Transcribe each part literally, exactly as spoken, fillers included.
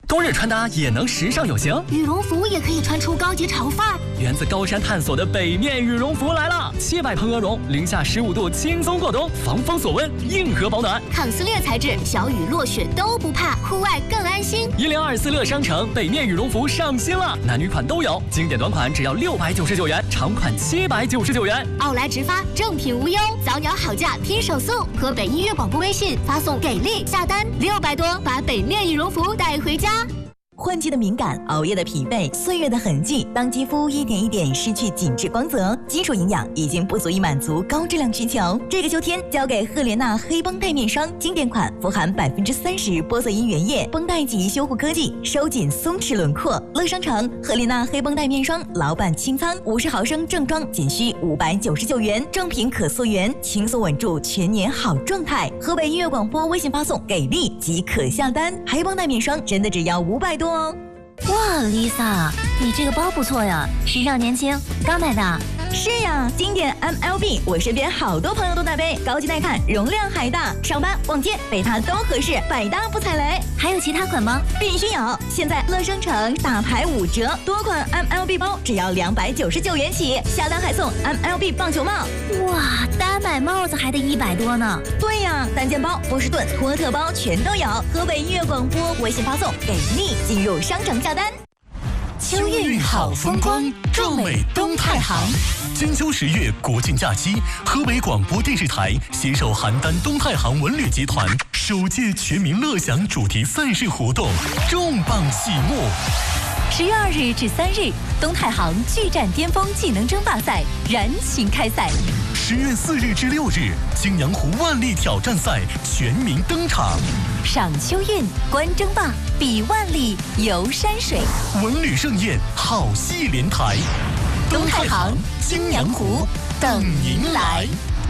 冬日穿搭也能时尚有型， 羽绒服也可以穿出高级潮范儿。 源自高山探索的北面羽绒服来了，七百蓬鹅绒，零下十五度轻松过冬，防风锁温，硬核保暖， 抗撕裂材质，小雨落雪都不怕，户外更安心。 一零二四乐商城北面羽绒服上新了，男女款都有，经典短款只要六百九十九元，长款七百九十九元。 奥莱直发，正品无忧，早鸟好价拼手速。河北音乐广播微信发送给力下单六百多，把北面羽绒服带回家。 换季的敏感，熬夜的疲惫，岁月的痕迹，当肌肤一点一点失去紧致光泽，基础营养已经不足以满足高质量需求。这个秋天，交给赫莲娜黑绷带面霜，经典款，富含百分之三十玻色因原液，绷带级修护科技，收紧松弛轮廓。乐商城赫莲娜黑绷带面霜，老板清仓，五十毫升正装仅需五百九十九元，正品可溯源，轻松稳住全年好状态。河北音乐广播微信发送给力即可下单，黑绷带面霜真的只要五百多。 哇 ，Lisa， 你这个包不错呀，时尚年轻，刚买的。 是呀，经典 M L B， 我身边好多朋友都在背，高级耐看，容量还大，上班逛街背它都合适，百搭不踩雷。 还有其他款吗？ 必须有！现在乐商城大牌五折，多款 M L B 包只要两百九十九元起，下单还送 M L B 棒球帽。 哇，单买帽子还得一百多呢。 对呀，单肩包、波士顿、托特包全都有。河北音乐广播微信发送给力，进入商城下单。 秋韵好风光，壮美东太行。金秋十月国庆假期，河北广播电视台携手邯郸东太行文旅集团首届全民乐享主题赛事活动重磅启幕。 十月二日至三日，东太行巨战巅峰技能争霸赛燃情开赛。 十月四日至六日，青阳湖万历挑战赛全民登场。 赏秋韵，观争霸，比万历，游山水， 文旅盛宴，好戏连台。 东太行，青阳湖，等您来。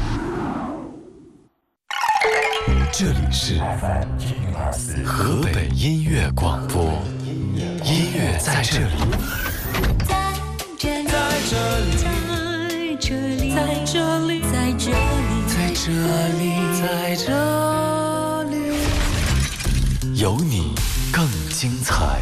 这里是河北音乐广播，音乐在这里， 在这里，在这里，在这里，在这里， 在这里，在这里，有你更精彩。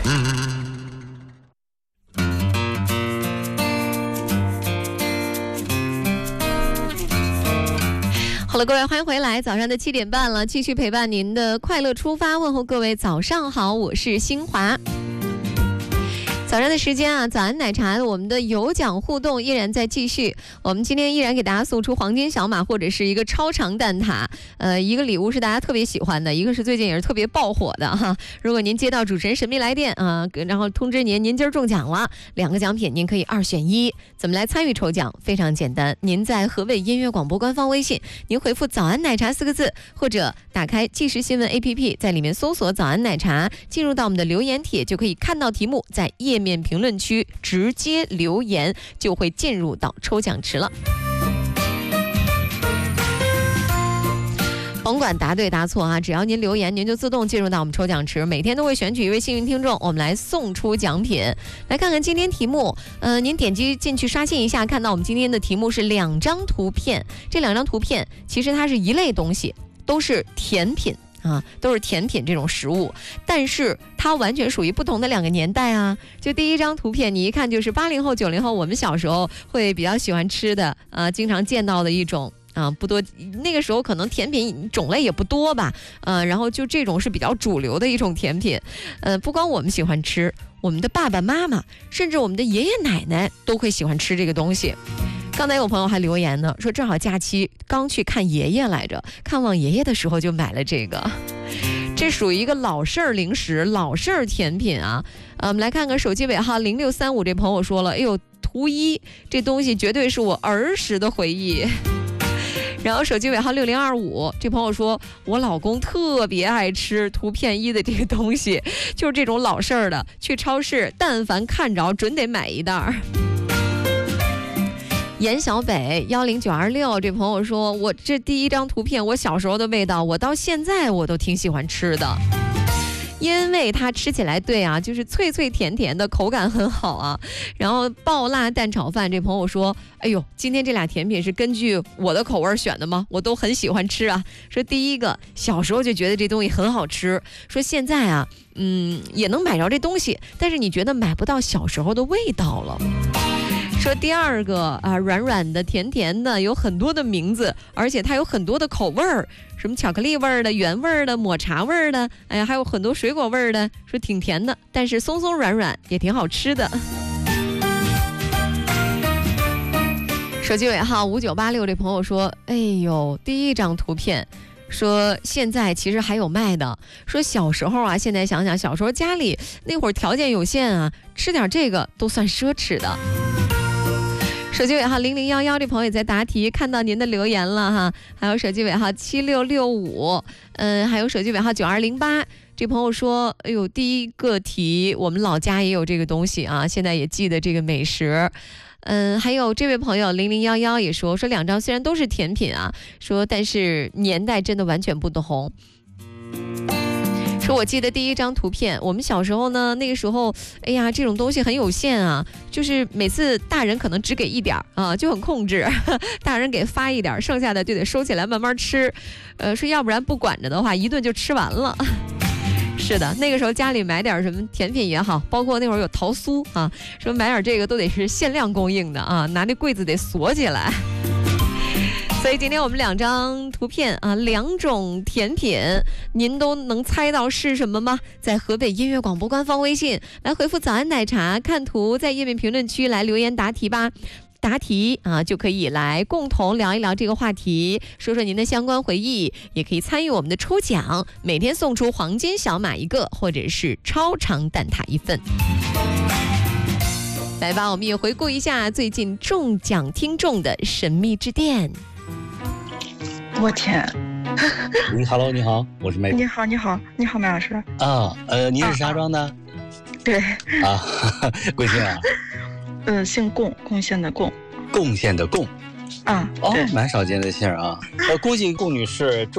好了，各位，欢迎回来。早上的七点半了，继续陪伴您的快乐出发，问候各位早上好，我是新华。早上的时间啊，早安奶茶，我们的有奖互动依然在继续。我们今天依然给大家送出黄金小马或者是一个超长蛋挞，呃，一个礼物是大家特别喜欢的，一个是最近也是特别爆火的哈。如果您接到主持人神秘来电啊、呃，然后通知您您今儿中奖了，两个奖品您可以二选一。怎么来参与抽奖？非常简单，您在河北音乐广播官方微信，您回复早安奶茶四个字，或者打开即时新闻 A P P， 在里面搜索早安奶茶，进入到我们的留言帖就可以看到题目，在页面评论区直接留言，就会进入到抽奖池了。甭管答对答错啊，只要您留言，您就自动进入到我们抽奖池。每天都会选取一位幸运听众，我们来送出奖品。来看看今天题目，呃，您点击进去刷新一下，看到我们今天的题目是两张图片。这两张图片其实它是一类东西，都是甜品啊，都是甜品这种食物，但是它完全属于不同的两个年代啊。就第一张图片，你一看就是八零后、九零后，我们小时候会比较喜欢吃的，呃，经常见到的一种。啊，不多，那个时候可能甜品种类也不多吧，呃，然后就这种是比较主流的一种甜品，呃，不光我们喜欢吃，我们的爸爸妈妈，甚至我们的爷爷奶奶都会喜欢吃这个东西。刚才有朋友还留言呢，说正好假期刚去看爷爷来着，看望爷爷的时候就买了这个，这属于一个老式儿零食、老式儿甜品啊。呃，我们来看看手机尾号零六三五这朋友说了，哎呦，图一这东西绝对是我儿时的回忆。然后手机尾号六零二五这朋友说，我老公特别爱吃图片一的这个东西，就是这种老式儿的，去超市但凡看着准得买一袋儿。严小北幺零九二六这朋友说，我这第一张图片我小时候的味道，我到现在我都挺喜欢吃的。 因为它吃起来对啊，就是脆脆甜甜的，口感很好啊。然后爆辣蛋炒饭，这朋友说，哎呦，今天这俩甜品是根据我的口味选的吗？我都很喜欢吃啊。说第一个，小时候就觉得这东西很好吃，说现在啊，嗯，也能买着这东西，但是你觉得买不到小时候的味道了。说第二个啊，软软的、甜甜的，有很多的名字，而且它有很多的口味儿，什么巧克力味儿的、原味儿的、抹茶味儿的，哎呀，还有很多水果味儿的，说挺甜的，但是松松软软，也挺好吃的。手机尾号五九八六这朋友说，哎呦，第一张图片。说现在其实还有卖的，说小时候啊，现在想想小时候家里那会儿条件有限啊，吃点这个都算奢侈的。手机尾号零零幺幺这朋友也在答题，看到您的留言了哈，还有手机尾号七六六五，嗯，还有手机尾号九二零八。这朋友说，哎呦，第一个题我们老家也有这个东西啊，现在也记得这个美食。嗯，还有这位朋友零零幺幺也说，说两张虽然都是甜品啊，说但是年代真的完全不同。说我记得第一张图片，我们小时候呢，那个时候，哎呀，这种东西很有限啊，就是每次大人可能只给一点啊，就很控制，大人给发一点，剩下的就得收起来慢慢吃，呃，说要不然不管着的话，一顿就吃完了。是的，那个时候家里买点什么甜品也好，包括那会儿有桃酥啊，说买点这个都得是限量供应的啊，拿那柜子得锁起来。所以今天我们两张图片啊，两种甜品，您都能猜到是什么吗？在河北音乐广播官方微信来回复早安奶茶，看图在页面评论区来留言答题吧。答题啊，就可以来共同聊一聊这个话题，说说您的相关回忆，也可以参与我们的抽奖，每天送出黄金小马一个，或者是超长蛋挞一份。来吧，我们也回顾一下最近中奖听众的神秘之电。 我天！ 你 Hello， 你好，我是麦。 你好，你好，你好，麦老师。 啊，呃，您是啥庄的？ 对。 啊，贵姓啊？ 嗯，姓贡，贡献的贡。 贡献的贡。 啊， 哦，蛮少见的姓啊。呃，恭喜贡女士中。